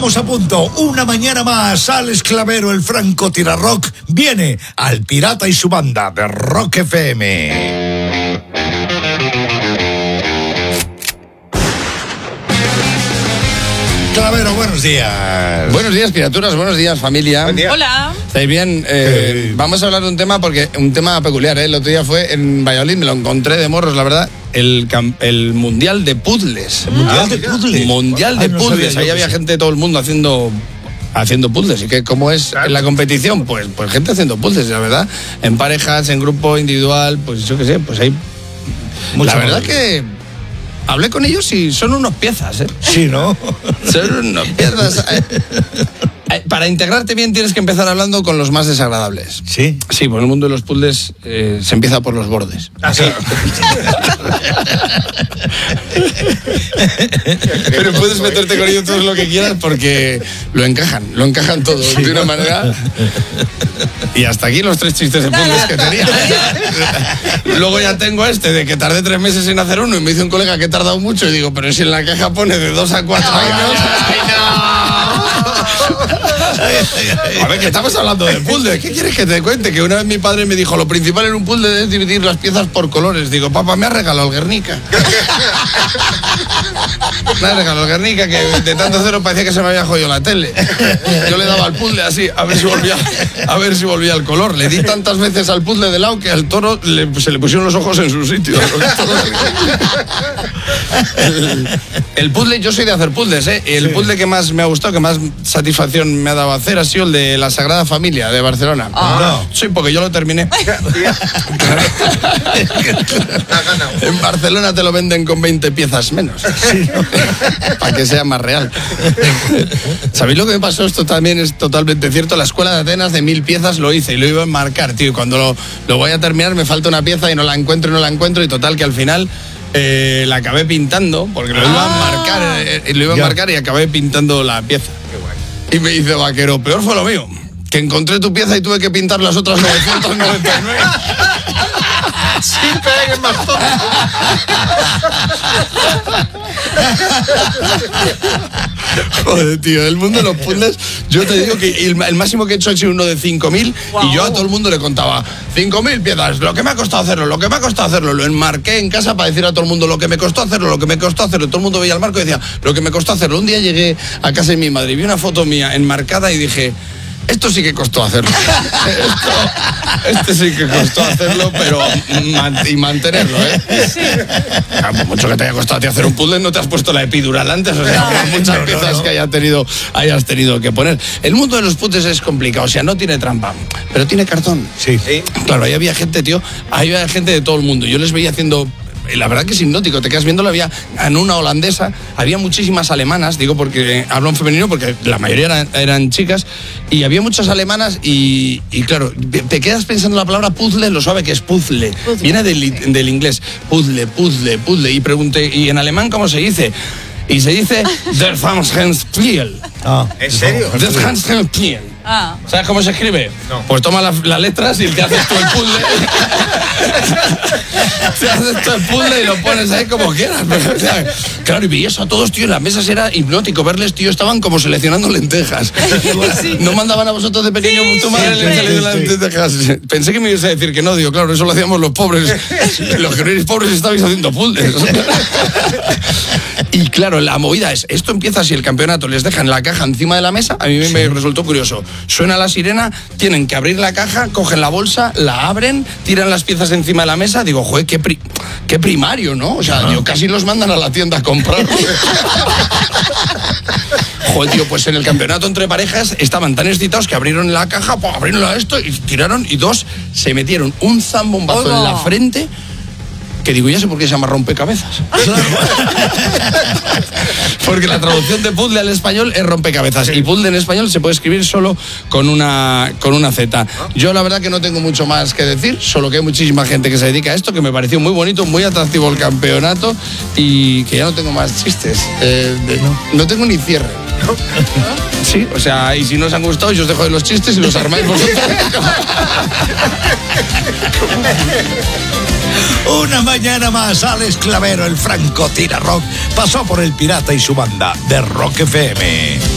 Estamos a punto, una mañana más. Alex Clavero, el francotirador, viene al Pirata y su banda de Rock FM. Clavero, buenos días. Buenos días, criaturas, buenos días, familia. Buen día. Hola. ¿Estáis bien? Vamos a hablar de un tema, porque un tema peculiar, ¿eh? El otro día fue en Valladolid, me lo encontré de morros, la verdad, el Mundial de Puzzles. ¿Mundial de puzzles? Mundial de No Puzzles. sabía Ahí yo había que gente de todo el mundo haciendo puzzles. ¿Y que cómo es en la competición? Pues gente haciendo puzzles, la verdad. En parejas, en grupo, individual, pues yo qué sé, pues hay... La verdad que... Hablé con ellos y son unos piezas, ¿eh? Sí, ¿no? Son unos piezas. Para integrarte bien tienes que empezar hablando con los más desagradables. Sí. Sí, por el mundo de los puzzles se empieza por los bordes. ¿Ah, sí? Pero puedes meterte con ellos todo lo que quieras porque lo encajan todo de una manera. Y hasta aquí los 3 chistes de puzzles que tenía. Luego ya tengo este de que tardé 3 meses en hacer uno y me dice un colega que he tardado mucho y digo, pero si en la caja pone de 2 a 4 años. A ver, que estamos hablando de puzzles. ¿Qué quieres que te cuente? Que una vez mi padre me dijo, lo principal en un puzzle es dividir las piezas por colores. Digo, papá, me ha regalado el Guernica. Me ha regalado el Guernica, que de tanto cero parecía que se me había jodido la tele. Yo le daba al puzzle así, a ver si volvía el color. Le di tantas veces al puzzle de lado que al toro se le pusieron los ojos en su sitio. El puzzle, yo soy de hacer puzzles, ¿eh? El puzzle que más me ha gustado, que más satisfacción me ha dado hacer, ha sido el de la Sagrada Familia de Barcelona. No. Sí, porque yo lo terminé. En Barcelona te lo venden con 20 piezas menos. Sí, ¿no? Para que sea más real. ¿Sabéis lo que me pasó? Esto también es totalmente cierto. La escuela de Atenas de 1000 piezas lo hice y lo iba a enmarcar, tío. Cuando lo voy a terminar me falta una pieza y no la encuentro y total que al final... la acabé pintando, porque lo iba a enmarcar y acabé pintando la pieza. Qué guay. Y me dice Vaquero, peor fue lo mío, que encontré tu pieza y tuve que pintar las otras 999. Sin peguen más todo. Joder, tío, el mundo de los puzzles, yo te digo que el máximo que he hecho ha sido uno de 5.000 y yo a todo el mundo le contaba 5.000 piezas, lo que me ha costado hacerlo, lo enmarqué en casa para decir a todo el mundo lo que me costó hacerlo, todo el mundo veía el marco y decía, lo que me costó hacerlo. Un día llegué a casa de mi madre y vi una foto mía enmarcada y dije, esto sí que costó hacerlo. Este sí que costó hacerlo, pero y mantenerlo, ¿eh? Sí. Por mucho que te haya costado a ti hacer un puzzle, no te has puesto la epidural antes, o sea, por muchas piezas que hayas tenido que poner. El mundo de los puzzles es complicado, o sea, no tiene trampa, pero tiene cartón. Sí. Claro, ahí había gente, tío, ahí había gente de todo el mundo. Yo les veía haciendo... La verdad que es hipnótico, te quedas viéndolo. Había en una holandesa, había muchísimas alemanas, digo porque hablo en femenino porque la mayoría eran chicas, y había muchas alemanas y claro, te quedas pensando en la palabra puzzle, lo suave que es puzzle. Viene del inglés, puzzle, y pregunté, ¿y en alemán cómo se dice? Y se dice Der Hamsterspiel. ¿En serio? Der Hamsterspiel. ¿Sabes cómo se escribe? No. Pues toma las letras y te haces tú el puzzle. Te haces tú el puzzle y lo pones ahí como quieras. Pero, o sea, claro, y veías a todos, tío, en las mesas era hipnótico verles, tío, estaban como seleccionando lentejas. Sí. ¿No mandaban a vosotros de pequeño tu madre las lentejas? Pensé que me ibas a decir que no, digo, claro, eso lo hacíamos los pobres. Los que no erais pobres estabais haciendo puzzles. Y claro, la movida es, esto empieza si el campeonato les dejan la caja encima de la mesa. A mí me resultó curioso. Suena la sirena, tienen que abrir la caja, cogen la bolsa, la abren, tiran las piezas encima de la mesa. Digo, joder, qué primario, ¿no? O sea, digo, casi los mandan a la tienda a comprar. Joder, tío, pues en el campeonato entre parejas estaban tan excitados que abrieron la caja, abrieron esto y tiraron, y 2 se metieron un zambombazo en la frente. Que digo, ya sé por qué se llama rompecabezas. Porque la traducción de puzzle al español es rompecabezas. Y puzzle en español se puede escribir solo con una Z. Yo la verdad que no tengo mucho más que decir, solo que hay muchísima gente que se dedica a esto, que me pareció muy bonito, muy atractivo el campeonato, y que ya no tengo más chistes. No tengo ni cierre. Sí, o sea, y si no os han gustado, yo os dejo de los chistes y los armáis vosotros. Una mañana más, Alex Clavero, el francotirador, pasó por el Pirata y su banda de Rock FM.